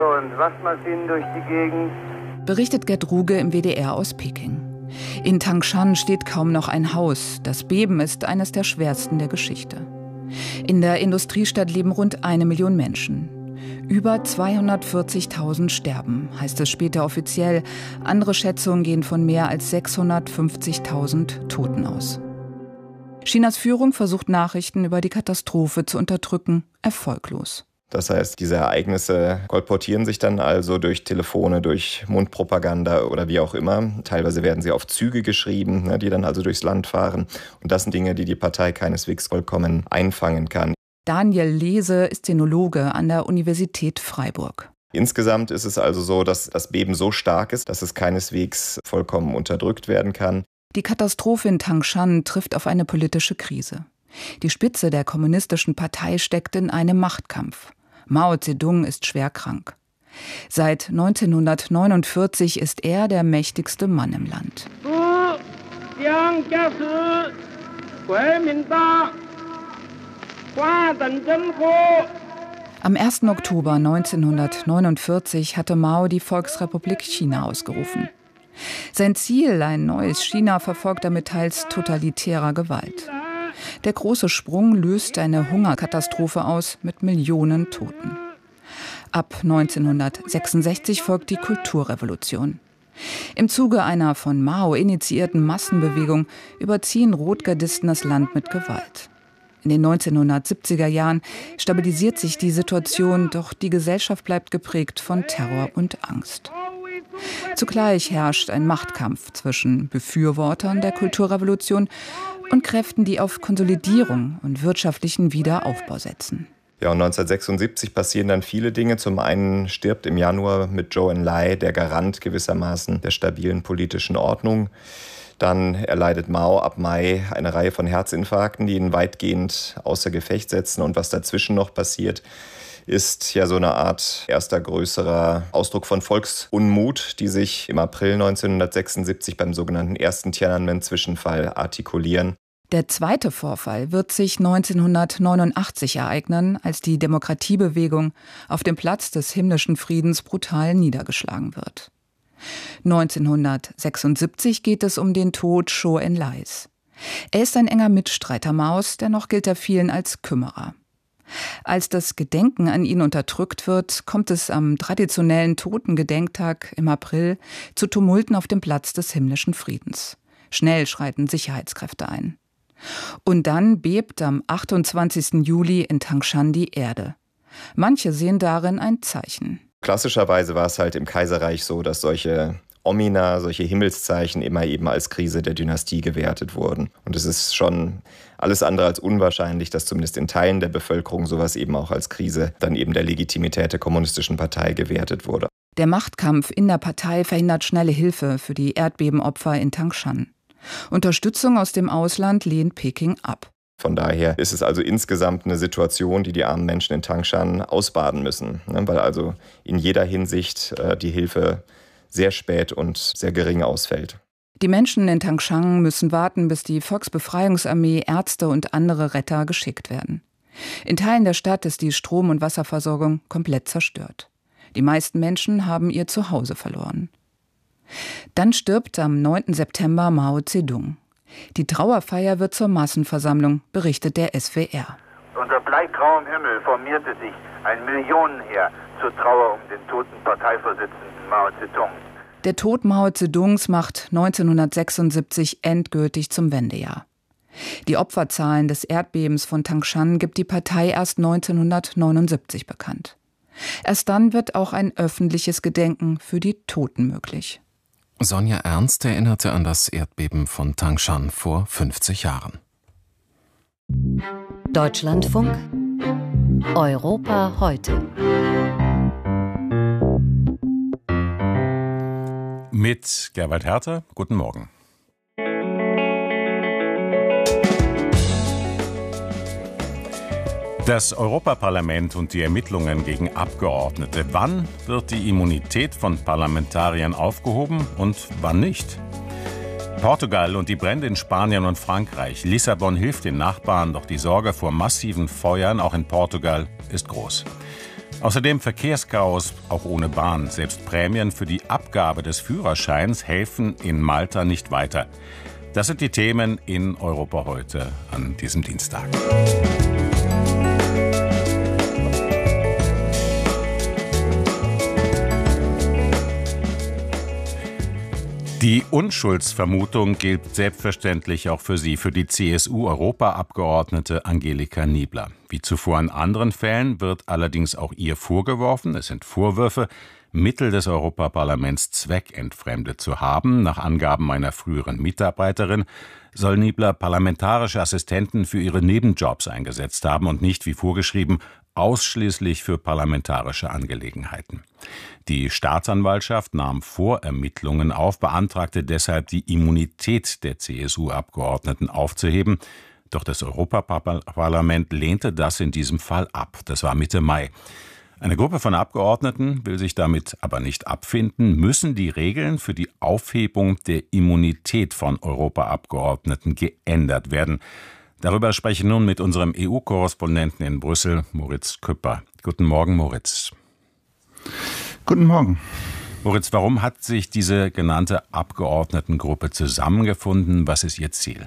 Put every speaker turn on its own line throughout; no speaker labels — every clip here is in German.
Und Waschmaschinen durch die Gegend.
Berichtet Gerd Ruge im WDR aus Peking. In Tangshan steht kaum noch ein Haus. Das Beben ist eines der schwersten der Geschichte. In der Industriestadt leben rund 1 Million Menschen. Über 240.000 sterben, heißt es später offiziell. Andere Schätzungen gehen von mehr als 650.000 Toten aus. Chinas Führung versucht, Nachrichten über die Katastrophe zu unterdrücken, erfolglos.
Das heißt, diese Ereignisse kolportieren sich dann also durch Telefone, durch Mundpropaganda oder wie auch immer. Teilweise werden sie auf Züge geschrieben, die dann also durchs Land fahren. Und das sind Dinge, die die Partei keineswegs vollkommen einfangen kann.
Daniel Lese ist Sinologe an der Universität Freiburg.
Insgesamt ist es also so, dass das Beben so stark ist, dass es keineswegs vollkommen unterdrückt werden kann.
Die Katastrophe in Tangshan trifft auf eine politische Krise. Die Spitze der kommunistischen Partei steckt in einem Machtkampf. Mao Zedong ist schwer krank. Seit 1949 ist er der mächtigste Mann im Land. Am 1. Oktober 1949 hatte Mao die Volksrepublik China ausgerufen. Sein Ziel, ein neues China, verfolgt er mit teils totalitärer Gewalt. Der große Sprung löst eine Hungerkatastrophe aus mit Millionen Toten. Ab 1966 folgt die Kulturrevolution. Im Zuge einer von Mao initiierten Massenbewegung überziehen Rotgardisten das Land mit Gewalt. In den 1970er Jahren stabilisiert sich die Situation, doch die Gesellschaft bleibt geprägt von Terror und Angst. Zugleich herrscht ein Machtkampf zwischen Befürwortern der Kulturrevolution und Kräften, die auf Konsolidierung und wirtschaftlichen Wiederaufbau setzen.
Ja, und 1976 passieren dann viele Dinge. Zum einen stirbt im Januar mit Zhou Enlai der Garant gewissermaßen der stabilen politischen Ordnung. Dann erleidet Mao ab Mai eine Reihe von Herzinfarkten, die ihn weitgehend außer Gefecht setzen. Und was dazwischen noch passiert, ist ja so eine Art erster größerer Ausdruck von Volksunmut, die sich im April 1976 beim sogenannten ersten Tiananmen-Zwischenfall artikulieren.
Der zweite Vorfall wird sich 1989 ereignen, als die Demokratiebewegung auf dem Platz des himmlischen Friedens brutal niedergeschlagen wird. 1976 geht es um den Tod Zhou Enlais. Er ist ein enger Mitstreiter Maos, dennoch gilt er vielen als Kümmerer. Als das Gedenken an ihn unterdrückt wird, kommt es am traditionellen Totengedenktag im April zu Tumulten auf dem Platz des himmlischen Friedens. Schnell schreiten Sicherheitskräfte ein. Und dann bebt am 28. Juli in Tangshan die Erde. Manche sehen darin ein Zeichen.
Klassischerweise war es halt im Kaiserreich so, dass solche Omina, solche Himmelszeichen immer eben als Krise der Dynastie gewertet wurden. Und es ist schon alles andere als unwahrscheinlich, dass zumindest in Teilen der Bevölkerung sowas eben auch als Krise dann eben der Legitimität der kommunistischen Partei gewertet wurde.
Der Machtkampf in der Partei verhindert schnelle Hilfe für die Erdbebenopfer in Tangshan. Unterstützung aus dem Ausland lehnt Peking ab.
Von daher ist es also insgesamt eine Situation, die armen Menschen in Tangshan ausbaden müssen, weil also in jeder Hinsicht die Hilfe sehr spät und sehr gering ausfällt.
Die Menschen in Tangshan müssen warten, bis die Volksbefreiungsarmee, Ärzte und andere Retter geschickt werden. In Teilen der Stadt ist die Strom- und Wasserversorgung komplett zerstört. Die meisten Menschen haben ihr Zuhause verloren. Dann stirbt am 9. September Mao Zedong. Die Trauerfeier wird zur Massenversammlung, berichtet der SWR.
Unter bleigrauem Himmel formierte sich ein Millionenheer zur Trauer um den toten Parteivorsitzenden Mao Zedong.
Der Tod Mao Zedongs macht 1976 endgültig zum Wendejahr. Die Opferzahlen des Erdbebens von Tangshan gibt die Partei erst 1979 bekannt. Erst dann wird auch ein öffentliches Gedenken für die Toten möglich.
Sonja Ernst erinnerte an das Erdbeben von Tangshan vor 50 Jahren.
Deutschlandfunk Europa heute.
Mit Gerwald Herter, guten Morgen. Das Europaparlament und die Ermittlungen gegen Abgeordnete. Wann wird die Immunität von Parlamentariern aufgehoben und wann nicht? Portugal und die Brände in Spanien und Frankreich. Lissabon hilft den Nachbarn, doch die Sorge vor massiven Feuern auch in Portugal ist groß. Außerdem Verkehrschaos, auch ohne Bahn. Selbst Prämien für die Abgabe des Führerscheins helfen in Malta nicht weiter. Das sind die Themen in Europa heute an diesem Dienstag. Die Unschuldsvermutung gilt selbstverständlich auch für sie, für die CSU-Europaabgeordnete Angelika Niebler. Wie zuvor in anderen Fällen wird allerdings auch ihr vorgeworfen, es sind Vorwürfe, Mittel des Europaparlaments zweckentfremdet zu haben. Nach Angaben einer früheren Mitarbeiterin soll Niebler parlamentarische Assistenten für ihre Nebenjobs eingesetzt haben und nicht, wie vorgeschrieben, ausschließlich für parlamentarische Angelegenheiten. Die Staatsanwaltschaft nahm Vorermittlungen auf, beantragte deshalb, die Immunität der CSU-Abgeordneten aufzuheben. Doch das Europaparlament lehnte das in diesem Fall ab. Das war Mitte Mai. Eine Gruppe von Abgeordneten will sich damit aber nicht abfinden, müssen die Regeln für die Aufhebung der Immunität von Europaabgeordneten geändert werden. Darüber spreche ich nun mit unserem EU-Korrespondenten in Brüssel, Moritz Küpper. Guten Morgen, Moritz.
Guten Morgen.
Moritz, warum hat sich diese genannte Abgeordnetengruppe zusammengefunden? Was ist ihr Ziel?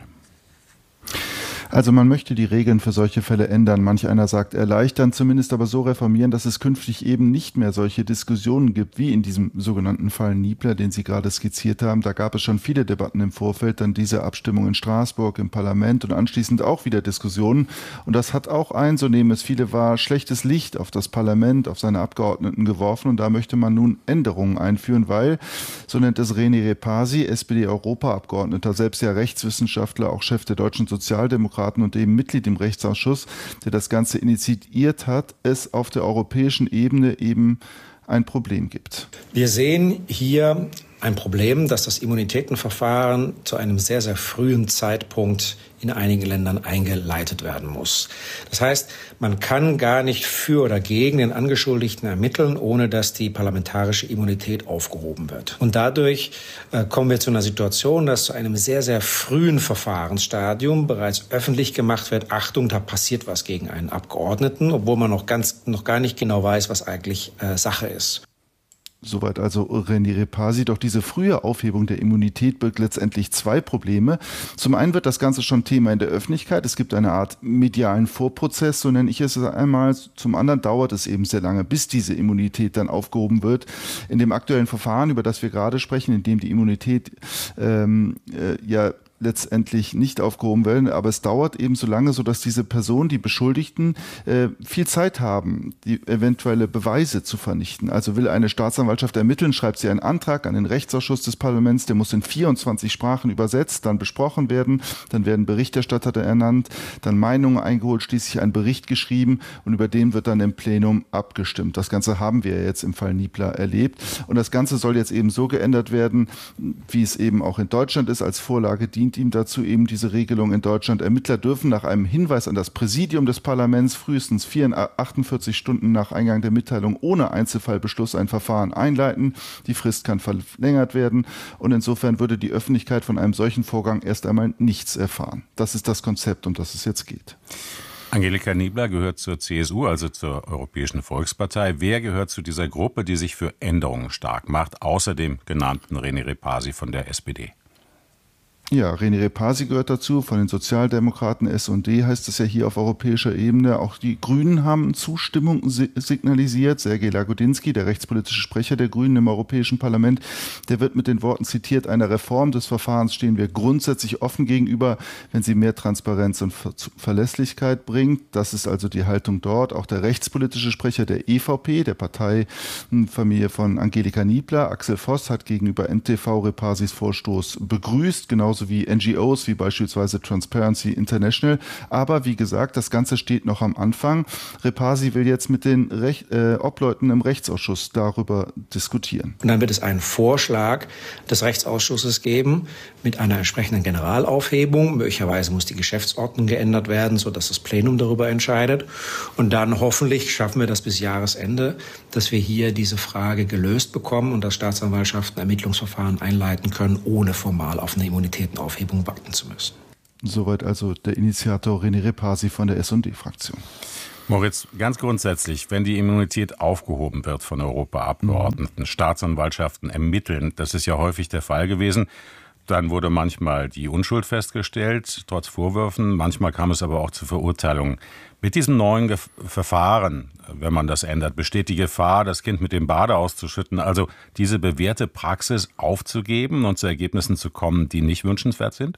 Also man möchte die Regeln für solche Fälle ändern. Manch einer sagt erleichtern, zumindest aber so reformieren, dass es künftig eben nicht mehr solche Diskussionen gibt, wie in diesem sogenannten Fall Niebler, den Sie gerade skizziert haben. Da gab es schon viele Debatten im Vorfeld, dann diese Abstimmung in Straßburg im Parlament und anschließend auch wieder Diskussionen. Und das hat auch so nehmen es viele wahr, schlechtes Licht auf das Parlament, auf seine Abgeordneten geworfen. Und da möchte man nun Änderungen einführen, weil, so nennt es René Repasi, SPD-Europaabgeordneter, selbst ja Rechtswissenschaftler, auch Chef der deutschen Sozialdemokraten und eben Mitglied im Rechtsausschuss, der das Ganze initiiert hat, es auf der europäischen Ebene eben ein Problem gibt.
Wir sehen hier ein Problem, dass das Immunitätenverfahren zu einem sehr, sehr frühen Zeitpunkt in einigen Ländern eingeleitet werden muss. Das heißt, man kann gar nicht für oder gegen den Angeschuldigten ermitteln, ohne dass die parlamentarische Immunität aufgehoben wird. Und dadurch kommen wir zu einer Situation, dass zu einem sehr, sehr frühen Verfahrensstadium bereits öffentlich gemacht wird, Achtung, da passiert was gegen einen Abgeordneten, obwohl man noch gar nicht genau weiß, was eigentlich Sache ist.
Soweit also René Repasi. Doch diese frühe Aufhebung der Immunität birgt letztendlich zwei Probleme. Zum einen wird das Ganze schon Thema in der Öffentlichkeit. Es gibt eine Art medialen Vorprozess, so nenne ich es einmal. Zum anderen dauert es eben sehr lange, bis diese Immunität dann aufgehoben wird. In dem aktuellen Verfahren, über das wir gerade sprechen, in dem die Immunität letztendlich nicht aufgehoben werden, aber es dauert eben so lange, sodass diese Personen, die Beschuldigten, viel Zeit haben, die eventuelle Beweise zu vernichten. Also will eine Staatsanwaltschaft ermitteln, schreibt sie einen Antrag an den Rechtsausschuss des Parlaments, der muss in 24 Sprachen übersetzt, dann besprochen werden, dann werden Berichterstatter ernannt, dann Meinungen eingeholt, schließlich ein Bericht geschrieben und über den wird dann im Plenum abgestimmt. Das Ganze haben wir jetzt im Fall Niebler erlebt und das Ganze soll jetzt eben so geändert werden, wie es eben auch in Deutschland ist. Als Vorlage dient ihm dazu eben diese Regelung in Deutschland. Ermittler dürfen nach einem Hinweis an das Präsidium des Parlaments frühestens 48 Stunden nach Eingang der Mitteilung ohne Einzelfallbeschluss ein Verfahren einleiten. Die Frist kann verlängert werden und insofern würde die Öffentlichkeit von einem solchen Vorgang erst einmal nichts erfahren. Das ist das Konzept, um das es jetzt geht.
Angelika Niebler gehört zur CSU, also zur Europäischen Volkspartei. Wer gehört zu dieser Gruppe, die sich für Änderungen stark macht, außer dem genannten René Repasi von der SPD?
Ja, René Repasi gehört dazu, von den Sozialdemokraten, S&D heißt es ja hier auf europäischer Ebene. Auch die Grünen haben Zustimmung signalisiert. Sergej Lagodinsky, der rechtspolitische Sprecher der Grünen im Europäischen Parlament, der wird mit den Worten zitiert, einer Reform des Verfahrens stehen wir grundsätzlich offen gegenüber, wenn sie mehr Transparenz und Verlässlichkeit bringt. Das ist also die Haltung dort. Auch der rechtspolitische Sprecher der EVP, der Parteifamilie von Angelika Niebler, Axel Voss, hat gegenüber NTV Repasis Vorstoß begrüßt, genauso wie NGOs, wie beispielsweise Transparency International. Aber wie gesagt, das Ganze steht noch am Anfang. Repasi will jetzt mit den Obleuten im Rechtsausschuss darüber diskutieren.
Und dann wird es einen Vorschlag des Rechtsausschusses geben mit einer entsprechenden Generalaufhebung. Möglicherweise muss die Geschäftsordnung geändert werden, sodass das Plenum darüber entscheidet. Und dann hoffentlich schaffen wir das bis Jahresende, dass wir hier diese Frage gelöst bekommen und dass Staatsanwaltschaften Ermittlungsverfahren einleiten können, ohne formal auf eine Immunitätenaufhebung warten zu müssen.
Soweit also der Initiator René Repasi von der S&D-Fraktion.
Moritz, ganz grundsätzlich, wenn die Immunität aufgehoben wird von Europaabgeordneten, Staatsanwaltschaften ermitteln, das ist ja häufig der Fall gewesen, dann wurde manchmal die Unschuld festgestellt, trotz Vorwürfen. Manchmal kam es aber auch zu Verurteilungen. Mit diesem neuen Verfahren, wenn man das ändert, besteht die Gefahr, das Kind mit dem Bade auszuschütten, also diese bewährte Praxis aufzugeben und zu Ergebnissen zu kommen, die nicht wünschenswert sind?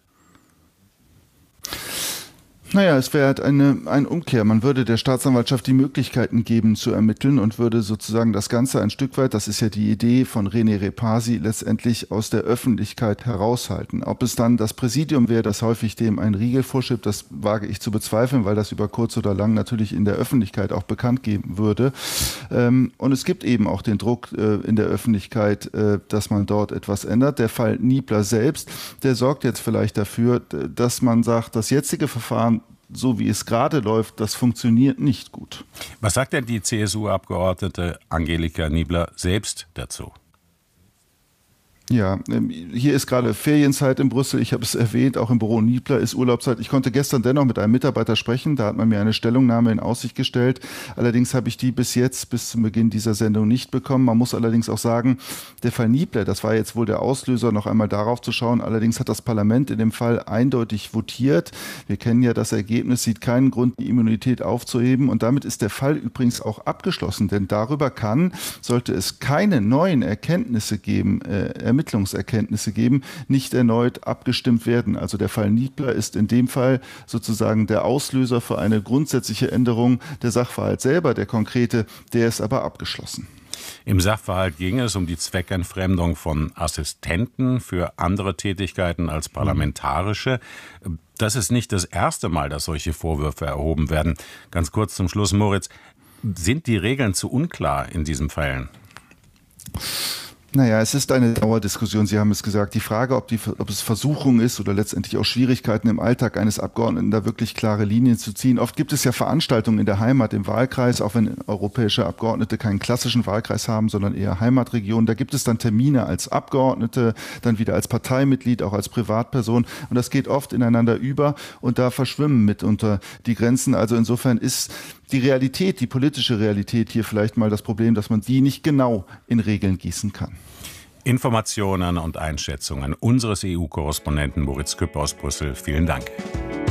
Naja, es wäre halt eine Umkehr. Man würde der Staatsanwaltschaft die Möglichkeiten geben zu ermitteln und würde sozusagen das Ganze ein Stück weit, das ist ja die Idee von René Repasi, letztendlich aus der Öffentlichkeit heraushalten. Ob es dann das Präsidium wäre, das häufig dem einen Riegel vorschiebt, das wage ich zu bezweifeln, weil das über kurz oder lang natürlich in der Öffentlichkeit auch bekannt geben würde. Und es gibt eben auch den Druck in der Öffentlichkeit, dass man dort etwas ändert. Der Fall Niebler selbst, der sorgt jetzt vielleicht dafür, dass man sagt, das jetzige Verfahren, so wie es gerade läuft, das funktioniert nicht gut.
Was sagt denn die CSU-Abgeordnete Angelika Niebler selbst dazu?
Ja, hier ist gerade Ferienzeit in Brüssel. Ich habe es erwähnt, auch im Büro Niebler ist Urlaubszeit. Ich konnte gestern dennoch mit einem Mitarbeiter sprechen. Da hat man mir eine Stellungnahme in Aussicht gestellt. Allerdings habe ich die bis zum Beginn dieser Sendung nicht bekommen. Man muss allerdings auch sagen, der Fall Niebler, das war jetzt wohl der Auslöser, noch einmal darauf zu schauen. Allerdings hat das Parlament in dem Fall eindeutig votiert. Wir kennen ja das Ergebnis, sieht keinen Grund, die Immunität aufzuheben. Und damit ist der Fall übrigens auch abgeschlossen. Denn darüber kann, sollte es keine neuen Erkenntnisse geben, Ermittlungserkenntnisse geben, nicht erneut abgestimmt werden. Also der Fall Niebler ist in dem Fall sozusagen der Auslöser für eine grundsätzliche Änderung. Der Sachverhalt selber, der konkrete, der ist aber abgeschlossen.
Im Sachverhalt ging es um die Zweckentfremdung von Assistenten für andere Tätigkeiten als parlamentarische. Das ist nicht das erste Mal, dass solche Vorwürfe erhoben werden. Ganz kurz zum Schluss, Moritz, sind die Regeln zu unklar in diesen Fällen?
Naja, es ist eine Dauerdiskussion. Sie haben es gesagt. Die Frage, ob es Versuchung ist oder letztendlich auch Schwierigkeiten im Alltag eines Abgeordneten, da wirklich klare Linien zu ziehen. Oft gibt es ja Veranstaltungen in der Heimat, im Wahlkreis, auch wenn europäische Abgeordnete keinen klassischen Wahlkreis haben, sondern eher Heimatregionen. Da gibt es dann Termine als Abgeordnete, dann wieder als Parteimitglied, auch als Privatperson. Und das geht oft ineinander über und da verschwimmen mitunter die Grenzen. Also insofern ist die Realität, die politische Realität hier vielleicht mal das Problem, dass man die nicht genau in Regeln gießen kann.
Informationen und Einschätzungen unseres EU-Korrespondenten Moritz Küpp aus Brüssel. Vielen Dank.